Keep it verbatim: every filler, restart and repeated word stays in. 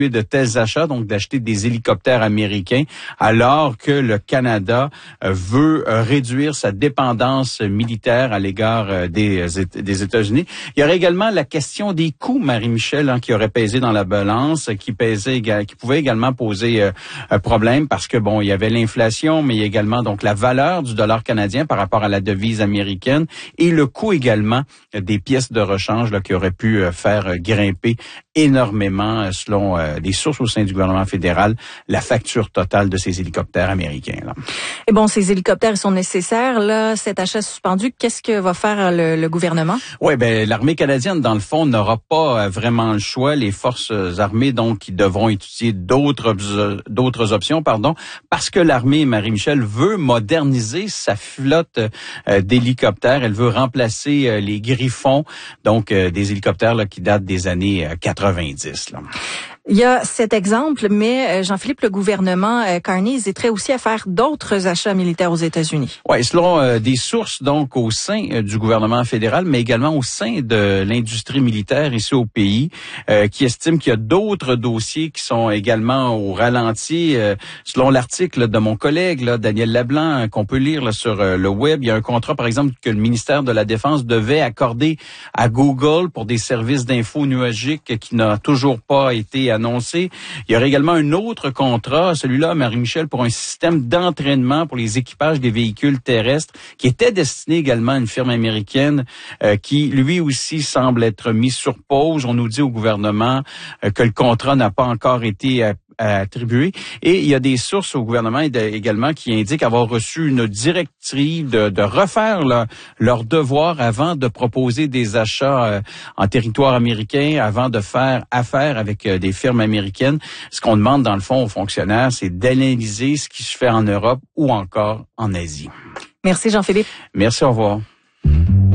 de tels achats, donc d'acheter des hélicoptères américains, alors que le Canada veut réduire sa dépendance militaire à l'égard des, des États-Unis. Il y aurait également la question des coûts, Marie-Michel, hein, qui aurait pesé dans la balance, qui pesait, qui pouvait également poser euh, un problème parce que bon, il y avait l'inflation, mais il y a également donc la valeur du dollar canadien par rapport à la devise américaine et le coût également des pièces de rechange là, qui auraient pu euh, faire grimper énormément, selon euh, des sources au sein du gouvernement fédéral, la facture totale de ces hélicoptères américains. Là. Et bon, ces hélicoptères, ils sont nécessaires. Là, cet achat suspendu, qu'est-ce que va faire le, le gouvernement? Oui, ben l'armée canadienne, dans le fond, n'aura pas vraiment le choix. Les forces armées, donc, qui devront étudier d'autres d'autres options, pardon, parce que l'armée, Marie-Michel, veut moderniser sa flotte euh, d'hélicoptères. Elle veut remplacer euh, les Griffons, donc euh, des hélicoptères là, qui datent des années euh, quatre-vingt-dix. Là. Il y a cet exemple, mais Jean-Philippe, le gouvernement euh, Carney hésiterait aussi à faire d'autres achats militaires aux États-Unis. Oui, selon euh, des sources donc au sein euh, du gouvernement fédéral, mais également au sein de l'industrie militaire ici au pays, euh, qui estiment qu'il y a d'autres dossiers qui sont également au ralenti. Euh, selon l'article de mon collègue là, Daniel Leblanc, qu'on peut lire là, sur euh, le web, il y a un contrat, par exemple, que le ministère de la Défense devait accorder à Google pour des services d'info nuagiques qui n'a toujours pas été annoncé. Il y aurait également un autre contrat, celui-là, Marie-Michel, pour un système d'entraînement pour les équipages des véhicules terrestres qui était destiné également à une firme américaine euh, qui, lui aussi, semble être mis sur pause. On nous dit au gouvernement euh, que le contrat n'a pas encore été euh, attribué. Et il y a des sources au gouvernement également qui indiquent avoir reçu une directive de, de refaire là, leur devoir avant de proposer des achats euh, en territoire américain, avant de faire affaire avec euh, des firmes américaines. Ce qu'on demande dans le fond aux fonctionnaires, c'est d'analyser ce qui se fait en Europe ou encore en Asie. Merci Jean-Philippe. Merci, au revoir.